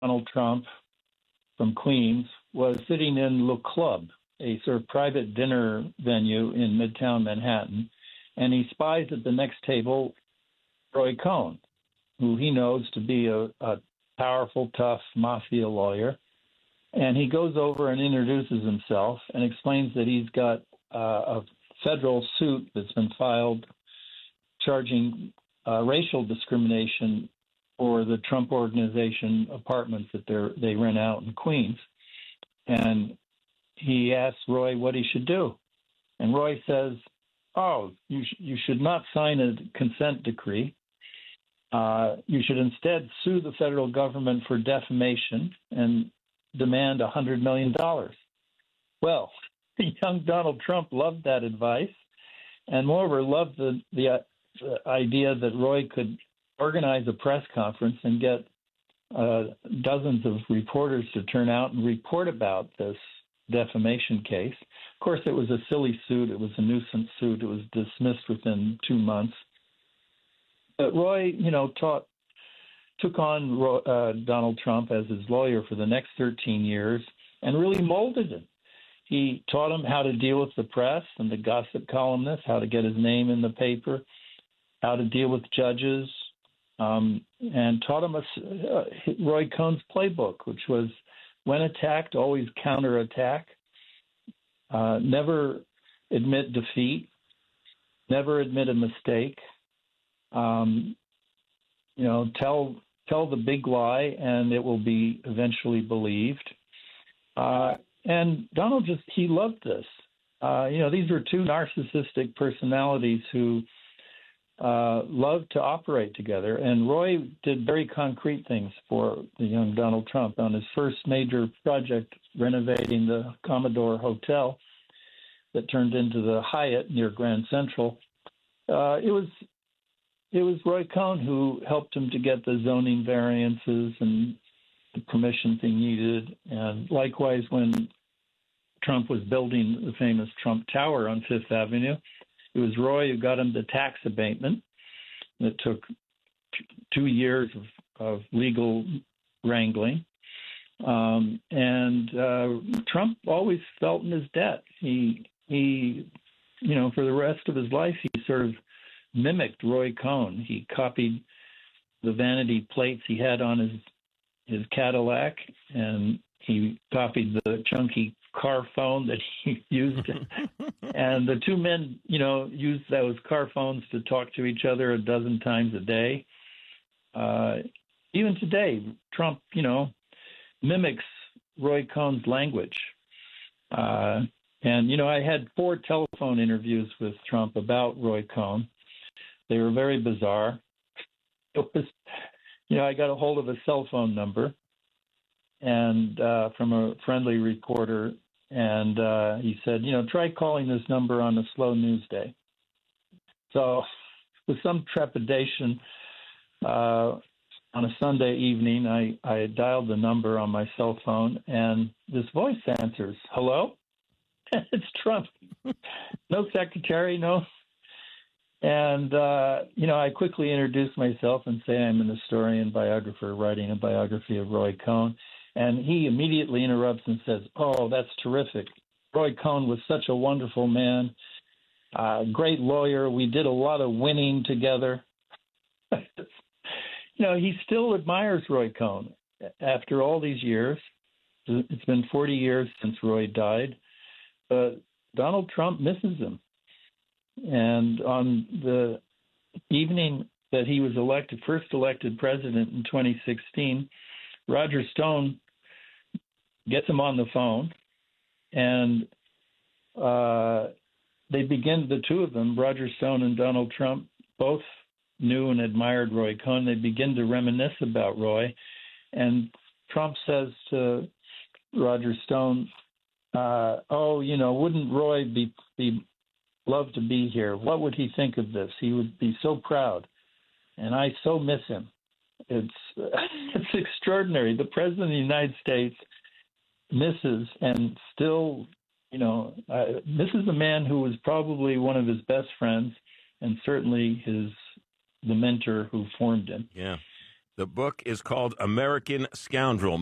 Donald Trump from Queens was sitting in Le Club, a sort of private dinner venue in Midtown Manhattan, and he spies at the next table Roy Cohn, who he knows to be a powerful, tough mafia lawyer. And he goes over and introduces himself and explains that he's got a federal suit that's been filed charging racial discrimination for the Trump Organization apartments that they rent out in Queens. And he asks Roy what he should do. And Roy says, you should not sign a consent decree. You should instead sue the federal government for defamation and demand $100 million. Well, young Donald Trump loved that advice, and moreover loved the idea that Roy could organize a press conference and get dozens of reporters to turn out and report about this defamation case. Of course, it was a silly suit. It was a nuisance suit. It was dismissed within 2 months. But Roy, took on Donald Trump as his lawyer for the next 13 years and really molded him. He taught him how to deal with the press and the gossip columnists, how to get his name in the paper, how to deal with judges, and taught him Roy Cohn's playbook, which was when attacked, always counterattack, never admit defeat, never admit a mistake, tell the big lie and it will be eventually believed. And Donald he loved this. These were two narcissistic personalities who loved to operate together. And Roy did very concrete things for the young Donald Trump on his first major project, renovating the Commodore Hotel that turned into the Hyatt near Grand Central. It was Roy Cohn who helped him to get the zoning variances and the permissions he needed. And likewise, when Trump was building the famous Trump Tower on Fifth Avenue, it was Roy who got him the tax abatement. It took 2 years of legal wrangling. And Trump always felt in his debt. He for the rest of his life, he sort of mimicked Roy Cohn. He copied the vanity plates he had on his Cadillac, and he copied the chunky car phone that he used. And the two men, used those car phones to talk to each other a dozen times a day. Even today, Trump, mimics Roy Cohn's language. And I had 4 telephone interviews with Trump about Roy Cohn. They were very bizarre. It was, I got a hold of a cell phone number and from a friendly reporter, and he said, try calling this number on a slow news day. So with some trepidation, on a Sunday evening, I dialed the number on my cell phone, and this voice answers, "Hello?" It's Trump. No secretary, no. And, I quickly introduced myself and say I'm an historian, biographer, writing a biography of Roy Cohn. And he immediately interrupts and says, "Oh, that's terrific. Roy Cohn was such a wonderful man, great lawyer. We did a lot of winning together." He still admires Roy Cohn after all these years. It's been 40 years since Roy died. But Donald Trump misses him. And on the evening that he was first elected president in 2016, Roger Stone gets him on the phone, and the two of them, Roger Stone and Donald Trump, both knew and admired Roy Cohn. They begin to reminisce about Roy, and Trump says to Roger Stone, wouldn't Roy be love to be here? What would he think of this? He would be so proud, and I so miss him. It's extraordinary. The president of the United States misses and still, misses a man who was probably one of his best friends and certainly the mentor who formed him. Yeah. The book is called American Scoundrel.